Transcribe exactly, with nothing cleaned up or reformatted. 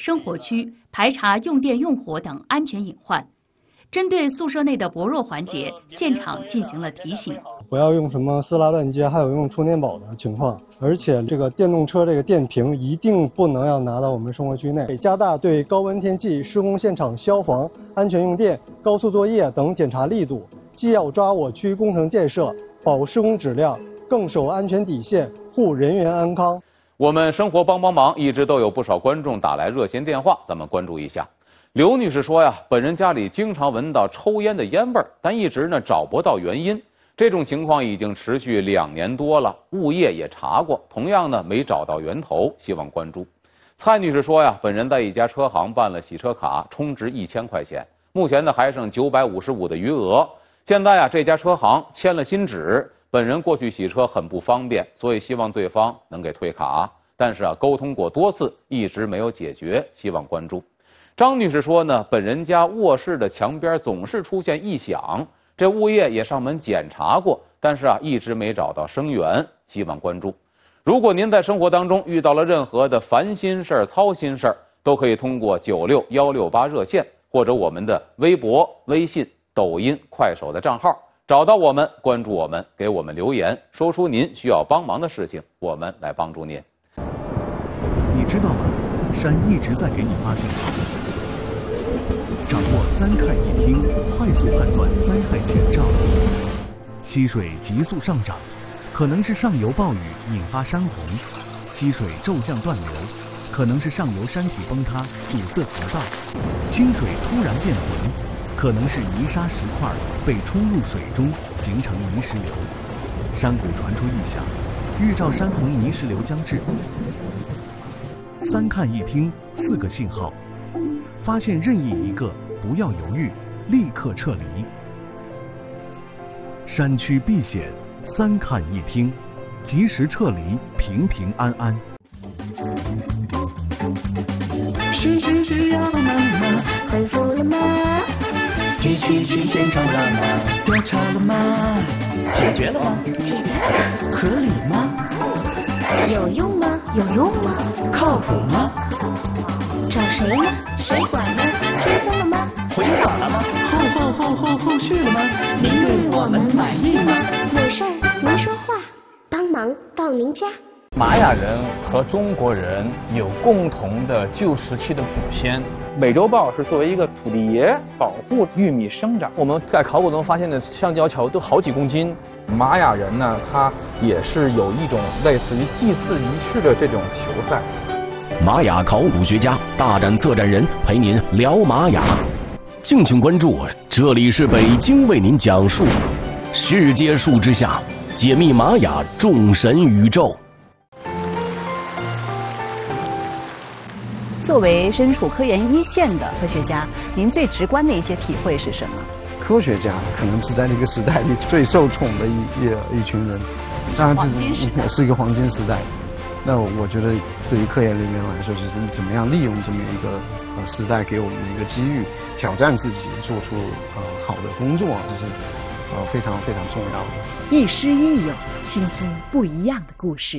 生活区，排查用电用火等安全隐患。针对宿舍内的薄弱环节，现场进行了提醒。 不要用什么撕拉断接，还有用充电宝的情况。而且这个电动车这个电瓶一定不能要拿到我们生活区内。得加大对高温天气、施工现场消防、安全用电、高速作业等检查力度，既要抓我区工程建设，保施工质量，更守安全底线，护人员安康。 我们生活帮帮忙一直都有不少观众打来热线电话，咱们关注一下。刘女士说呀，本人家里经常闻到抽烟的烟味儿，但一直呢找不到原因。这种情况已经持续两年多了，物业也查过，同样呢没找到源头，希望关注。蔡女士说呀，本人在一家车行办了洗车卡，充值一千块钱，目前呢还剩九百五十五的余额。现在呀，这家车行签了新址，本人过去洗车很不方便，所以希望对方能给退卡。但是啊，沟通过多次，一直没有解决，希望关注。张女士说呢，本人家卧室的墙边总是出现异响。这物业也上门检查过，但是啊，一直没找到生源，希望关注。如果您在生活当中遇到了任何的烦心事儿、操心事儿，都可以通过九六幺六八热线或者我们的微博、微信、抖音、快手的账号找到我们，关注我们，给我们留言，说出您需要帮忙的事情，我们来帮助您。 你知道吗？山一直在给你发信号。掌握三看一听，快速判断灾害前兆。溪水急速上涨，可能是上游暴雨引发山洪；溪水骤降断流，可能是上游山体崩塌阻塞河道；清水突然变浑，可能是泥沙石块被冲入水中形成泥石流。山谷传出异响，预兆山洪泥石流将至。三看一听，四个信号。发现任意一个，不要犹豫，立刻撤离。山区避险，三看一听，及时撤离，平平安安。 是是是要妈妈回复了吗？去去去现场了吗？调查了吗？解决了吗？解决了。合理吗？ 有用吗？ 有用吗？靠谱吗？ 找谁呢？谁管呢？追踪了吗？ 回访了吗？后后后后后续了吗？您对我们满意吗？ 有事儿您说话，帮忙到您家。 玛雅人和中国人有共同的旧时期的祖先。 美洲豹是作为一个土地爷保护玉米生长。 我们在考古中发现的橡胶桥都好几公斤。 玛雅人呢，他也是有一种类似于祭祀仪式的这种球赛。 玛雅考古学家、大展策展人陪您聊玛雅，敬请关注。这里是北京为您讲述世界树之下，解密玛雅众神宇宙。 作为身处科研一线的科学家，您最直观的一些体会是什么？ 科学家可能是在那个时代里最受宠的一一一群人，当然这是是一个黄金时代。那我觉得对于科研人员来说，就是怎么样利用这么一个呃时代给我们的一个机遇，挑战自己，做出呃好的工作，这是呃非常非常重要的。 亦师亦友，倾听不一样的故事。